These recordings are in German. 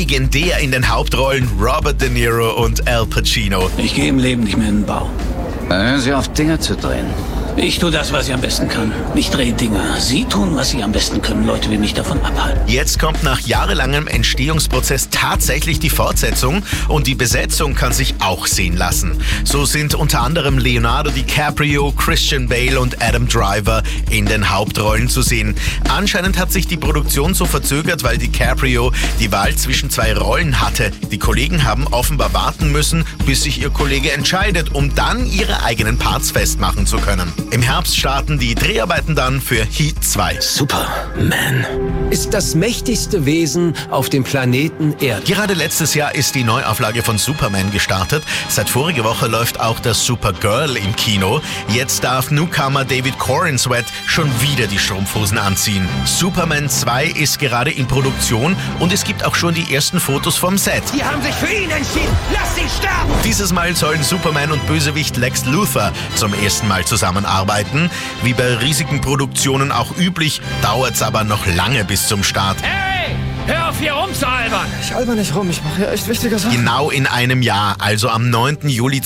legendär in den Hauptrollen Robert De Niro und Al Pacino. Ich gehe im Leben nicht mehr in den Bau. Dann hören Sie auf, Dinge zu drehen. Ich tue das, was ich am besten kann. Ich drehe Dinge. Sie tun, was Sie am besten können. Leute wie mich davon abhalten. Jetzt kommt nach jahrelangem Entstehungsprozess tatsächlich die Fortsetzung und die Besetzung kann sich auch sehen lassen. So sind unter anderem Leonardo DiCaprio, Christian Bale und Adam Driver in den Hauptrollen zu sehen. Anscheinend hat sich die Produktion so verzögert, weil DiCaprio die Wahl zwischen 2 Rollen hatte. Die Kollegen haben offenbar warten müssen, bis sich ihr Kollege entscheidet, um dann ihre eigenen Parts festmachen zu können. Im Herbst starten die Dreharbeiten dann für Heat 2. Superman ist das mächtigste Wesen auf dem Planeten Erde. Gerade letztes Jahr ist die Neuauflage von Superman gestartet. Seit voriger Woche läuft auch das Supergirl im Kino. Jetzt darf Newcomer David Corenswet schon wieder die Strumpfhosen anziehen. Superman 2 ist gerade in Produktion und es gibt auch schon die ersten Fotos vom Set. Die haben sich für ihn entschieden. Lass sie sterben! Dieses Mal sollen Superman und Bösewicht Lex Luthor zum ersten Mal zusammenarbeiten. Wie bei riesigen Produktionen auch üblich, dauert's aber noch lange bis zum Start. Hey! Hör auf, hier rumzualbern! Ich alber nicht rum, ich mache hier echt wichtige Sachen. Genau in einem Jahr, also am 9. Juli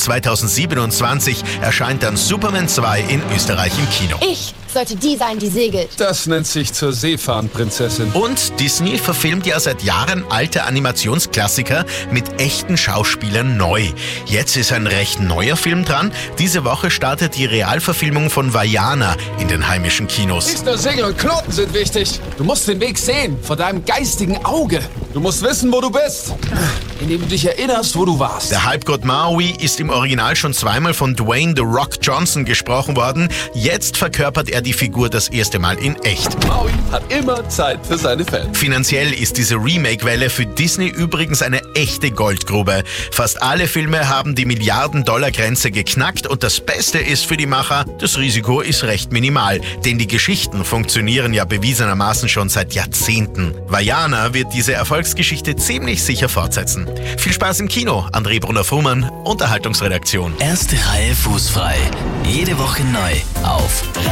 2027, erscheint dann Superman 2 in Österreich im Kino. Ich sollte die sein, die segelt. Das nennt sich zur See fahren, Prinzessin. Und Disney verfilmt ja seit Jahren alte Animationsklassiker mit echten Schauspielern neu. Jetzt ist ein recht neuer Film dran. Diese Woche startet die Realverfilmung von Vaiana in den heimischen Kinos. Nicht nur Segel und Knoten sind wichtig. Du musst den Weg sehen, vor deinem geistigen Auge. Du musst wissen, wo du bist, indem du dich erinnerst, wo du warst. Der Halbgott Maui ist im Original schon zweimal von Dwayne The Rock Johnson gesprochen worden. Jetzt verkörpert er die Figur das erste Mal in echt. Maui hat immer Zeit für seine Fans. Finanziell ist diese Remake-Welle für Disney übrigens eine echte Goldgrube. Fast alle Filme haben die Milliarden-Dollar-Grenze geknackt und das Beste ist für die Macher, das Risiko ist recht minimal, denn die Geschichten funktionieren ja bewiesenermaßen schon seit Jahrzehnten. Vaiana wird diese Erfolgsgeschichte ziemlich sicher fortsetzen. Viel Spaß im Kino, André Brunner-Fuhrmann, Unterhaltungsredaktion. Erste Reihe fußfrei. Jede Woche neu auf